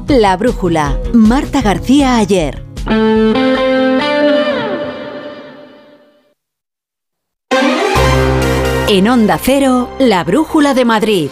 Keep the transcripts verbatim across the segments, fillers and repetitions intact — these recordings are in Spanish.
La Brújula. Marta García Ayer. En Onda Cero, La Brújula de Madrid.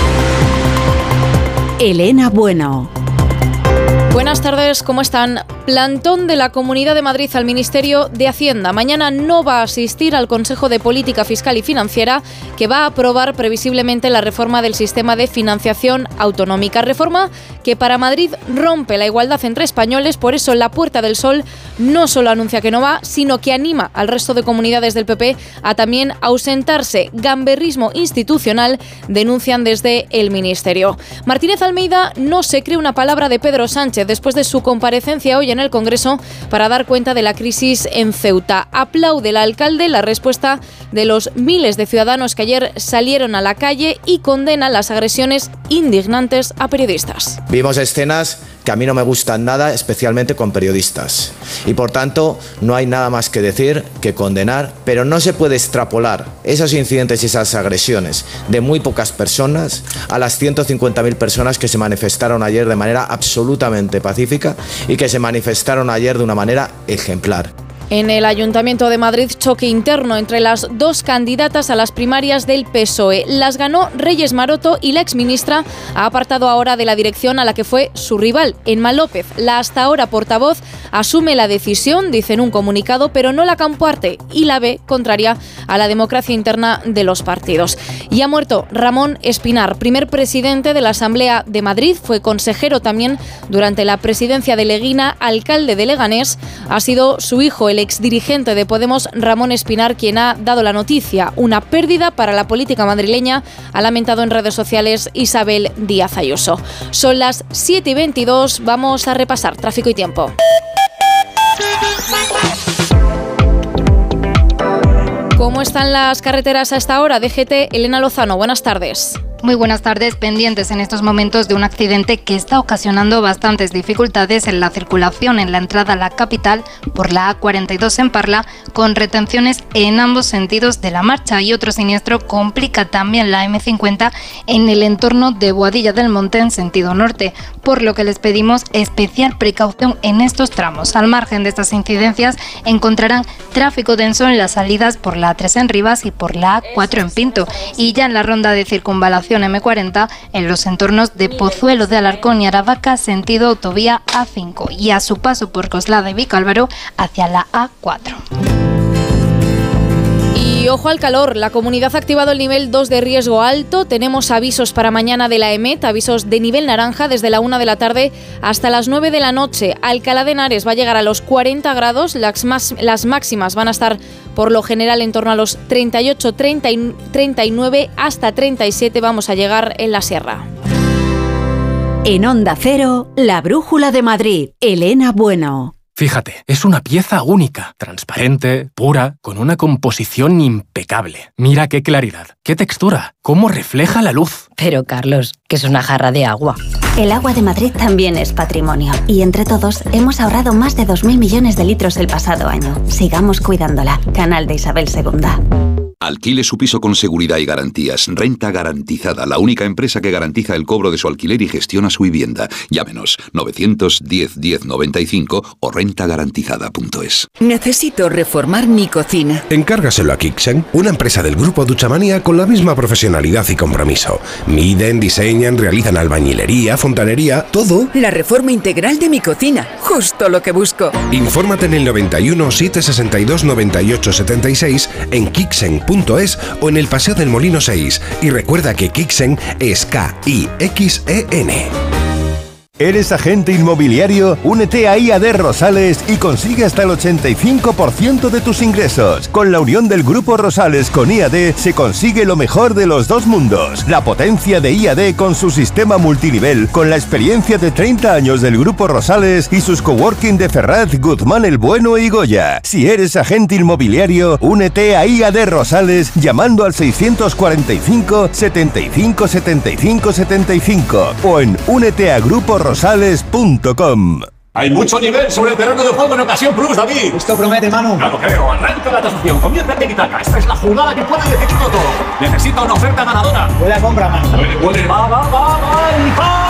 Elena Bueno. Buenas tardes, ¿cómo están? Plantón de la Comunidad de Madrid al Ministerio de Hacienda. Mañana no va a asistir al Consejo de Política Fiscal y Financiera, que va a aprobar previsiblemente la reforma del sistema de financiación autonómica. Reforma que para Madrid rompe la igualdad entre españoles, por eso la Puerta del Sol no solo anuncia que no va, sino que anima al resto de comunidades del P P a también ausentarse. Gamberrismo institucional, denuncian desde el Ministerio. Martínez Almeida no se cree una palabra de Pedro Sánchez después de su comparecencia hoy en el Congreso para dar cuenta de la crisis en Ceuta. Aplaude el alcalde la respuesta de los miles de ciudadanos que ayer salieron a la calle y condena las agresiones indignantes a periodistas. Vimos escenas que a mí no me gustan nada, especialmente con periodistas. Y por tanto, no hay nada más que decir que condenar, pero no se puede extrapolar esos incidentes y esas agresiones de muy pocas personas a las ciento cincuenta mil personas que se manifestaron ayer de manera absolutamente pacífica y que se manifestaron ayer de una manera ejemplar. En el Ayuntamiento de Madrid, choque interno entre las dos candidatas a las primarias del P S O E. Las ganó Reyes Maroto y la exministra ha apartado ahora de la dirección a la que fue su rival, Emma López. La hasta ahora portavoz asume la decisión, dice en un comunicado, pero no la comparte y la ve contraria a la democracia interna de los partidos. Y ha muerto Ramón Espinar, primer presidente de la Asamblea de Madrid, fue consejero también durante la presidencia de Leguina, alcalde de Leganés. Ha sido su hijo, el exdirigente de Podemos, Ramón Espinar, quien ha dado la noticia. Una pérdida para la política madrileña, ha lamentado en redes sociales Isabel Díaz Ayuso. Son las siete y veintidós, vamos a repasar tráfico y tiempo. ¿Cómo están las carreteras a esta hora? D G T, Elena Lozano, buenas tardes. Muy buenas tardes, pendientes en estos momentos de un accidente que está ocasionando bastantes dificultades en la circulación en la entrada a la capital por la A cuarenta y dos en Parla, con retenciones en ambos sentidos de la marcha, y otro siniestro complica también la eme cincuenta en el entorno de Boadilla del Monte en sentido norte, por lo que les pedimos especial precaución en estos tramos. Al margen de estas incidencias encontrarán tráfico denso en las salidas por la A tres en Rivas y por la A cuatro en Pinto, y ya en la ronda de circunvalación eme cuarenta en los entornos de Pozuelo de Alarcón y Aravaca sentido autovía A cinco, y a su paso por Coslada y Vicálvaro hacia la A cuatro. Y ojo al calor, la comunidad ha activado el nivel dos de riesgo alto. Tenemos avisos para mañana de la EMET, avisos de nivel naranja desde la una de la tarde hasta las nueve de la noche. Alcalá de Henares va a llegar a los cuarenta grados, las, más, las máximas van a estar por lo general en torno a los treinta y ocho, treinta, treinta y nueve, hasta treinta y siete vamos a llegar en la sierra. En Onda Cero, La Brújula de Madrid, Elena Bueno. Fíjate, es una pieza única, transparente, pura, con una composición impecable. Mira qué claridad, qué textura, cómo refleja la luz. Pero Carlos, que es una jarra de agua. El agua de Madrid también es patrimonio, y entre todos hemos ahorrado más de dos mil millones de litros el pasado año. Sigamos cuidándola. Canal de Isabel segunda. Alquile su piso con seguridad y garantías. Renta Garantizada, la única empresa que garantiza el cobro de su alquiler y gestiona su vivienda. Llámenos novecientos diez diez noventa y cinco o renta garantizada punto es. Necesito reformar mi cocina. Encárgaselo a Kixen, una empresa del grupo Duchamanía con la misma profesionalidad y compromiso. Miden, diseñan, realizan albañilería, fontanería, todo. La reforma integral de mi cocina, justo lo que busco. Infórmate en el noventa y uno, setecientos sesenta y dos, noventa y ocho setenta y seis, en Kixen punto es o en el Paseo del Molino seis. Y recuerda que Kixen es K I X E N. ¿Eres agente inmobiliario? Únete a I A D Rosales y consigue hasta el ochenta y cinco por ciento de tus ingresos. Con la unión del Grupo Rosales con I A D se consigue lo mejor de los dos mundos. La potencia de I A D con su sistema multinivel, con la experiencia de treinta años del Grupo Rosales y sus coworking de Ferraz, Guzmán el Bueno y Goya. Si eres agente inmobiliario, únete a I A D Rosales llamando al seiscientos cuarenta y cinco, setenta y cinco, setenta y cinco, setenta y cinco o en únete a grupo rosales punto com. Hay mucho nivel sobre el terreno de juego en Ocasión Plus, David. Esto promete, Manu. Claro, creo. Arranca la tasación. Comienza el tiki-taka. Esta es la jugada que puede decidirlo todo. Necesita una oferta ganadora. Buena compra, Manu. Puede, puede. Va, va, va, va. Y va.